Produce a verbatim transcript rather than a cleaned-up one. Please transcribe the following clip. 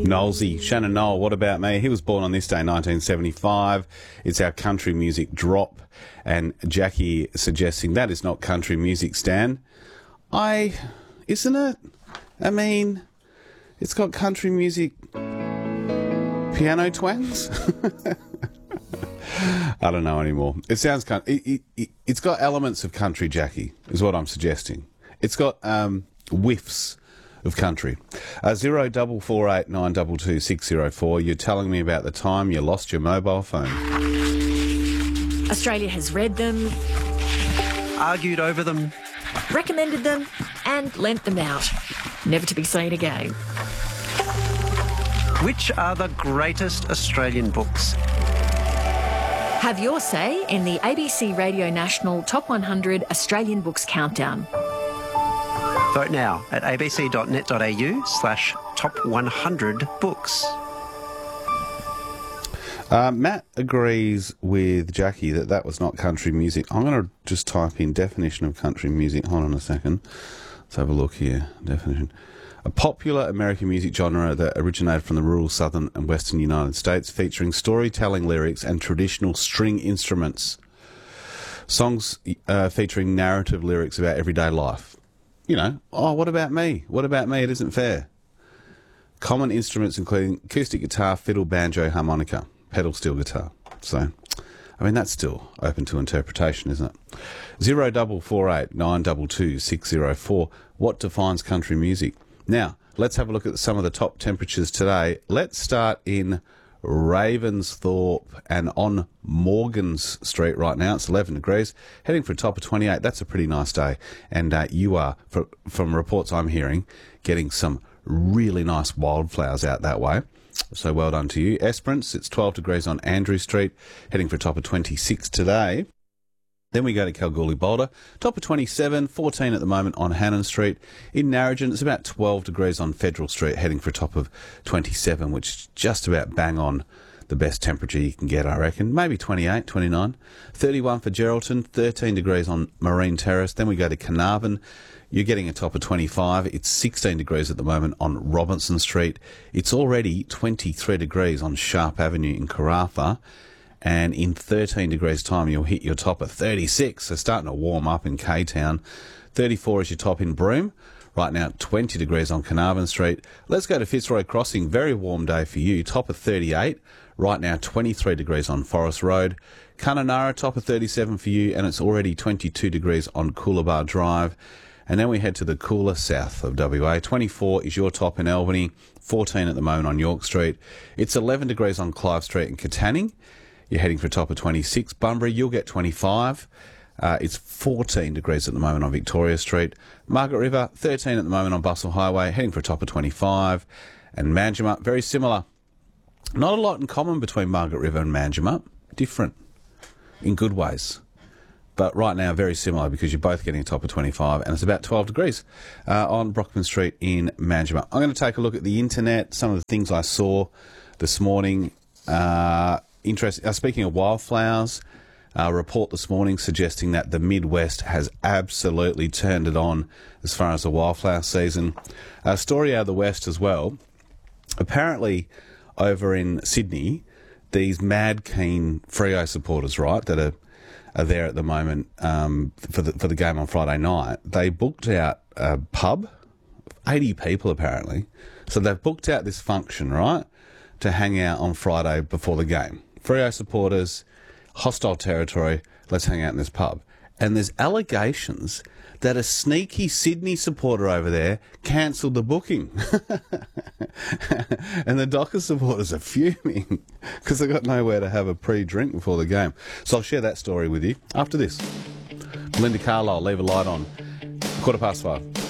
Knowlesy, Shannon Noel, What About Me? He was born on this day, nineteen seventy-five. It's our country music drop. And Jackie suggesting that is not country music, Stan. I... Isn't it? I mean, it's got country music piano twangs? I don't know anymore. It sounds... It, it, it, it's got elements of country, Jackie, is what I'm suggesting. It's got um, whiffs of country. Uh, zero double four eight nine double two six zero four. You're telling me about the time you lost your mobile phone. Australia has read them, argued over them, recommended them, and lent them out, never to be seen again. Which are the greatest Australian books? Have your say in the A B C Radio National Top one hundred Australian Books Countdown. Vote now at abc.net.au slash top 100 books. Uh, Matt agrees with Jackie that that was not country music. I'm going to just type in definition of country music. Hold on a second. Let's have a look here. Definition. A popular American music genre that originated from the rural southern and western United States, featuring storytelling lyrics and traditional string instruments. Songs uh, featuring narrative lyrics about everyday life. You know, oh, what about me? What about me? It isn't fair. Common instruments including acoustic guitar, fiddle, banjo, harmonica, pedal steel guitar. So, I mean, that's still open to interpretation, isn't it? Zero double four eight nine double two six zero four. What defines country music? Now, let's have a look at some of the top temperatures today. Let's start in Ravensthorpe and on Morgans Street right now. It's eleven degrees, heading for a top of twenty-eight. That's a pretty nice day. And uh, you are, for, from reports I'm hearing, getting some really nice wildflowers out that way. So well done to you. Esperance, it's twelve degrees on Andrew Street, heading for a top of twenty-six today. Then we go to Kalgoorlie Boulder, top of twenty-seven, fourteen at the moment on Hannon Street. In Narrogin, it's about twelve degrees on Federal Street, heading for a top of twenty-seven, which is just about bang on the best temperature you can get, I reckon. Maybe twenty-eight, twenty-nine. thirty-one for Geraldton, thirteen degrees on Marine Terrace. Then we go to Carnarvon. You're getting a top of twenty-five. It's sixteen degrees at the moment on Robinson Street. It's already twenty-three degrees on Sharp Avenue in Karratha. And in thirteen degrees time, you'll hit your top of thirty-six. So starting to warm up in K-Town. thirty-four is your top in Broome. Right now, twenty degrees on Carnarvon Street. Let's go to Fitzroy Crossing. Very warm day for you. Top of thirty-eight. Right now, twenty-three degrees on Forest Road. Kununurra, top of thirty-seven for you. And it's already twenty-two degrees on Coolabah Drive. And then we head to the cooler south of W A. twenty-four is your top in Albany. fourteen at the moment on York Street. It's eleven degrees on Clive Street in Katanning. You're heading for a top of twenty-six. Bunbury, you'll get twenty-five. Uh, it's fourteen degrees at the moment on Victoria Street. Margaret River, thirteen at the moment on Bustle Highway, heading for a top of twenty-five. And Manjimup, very similar. Not a lot in common between Margaret River and Manjimup. Different in good ways. But right now, very similar because you're both getting a top of twenty-five and it's about twelve degrees uh, on Brockman Street in Manjimup. I'm going to take a look at the internet, some of the things I saw this morning. Uh... Interest, uh, speaking of wildflowers, a uh, report this morning suggesting that the Midwest has absolutely turned it on as far as the wildflower season. A story out of the West as well. Apparently, over in Sydney, these mad keen Freo supporters, right, that are are there at the moment um, for the for the game on Friday night, they booked out a pub, eighty people apparently. So they've booked out this function, right, to hang out on Friday before the game. Freo supporters, hostile territory, let's hang out in this pub. And there's allegations that a sneaky Sydney supporter over there cancelled the booking. And the Dockers supporters are fuming because they've got nowhere to have a pre-drink before the game. So I'll share that story with you after this. Linda Carlisle, Leave a Light On. Quarter past five.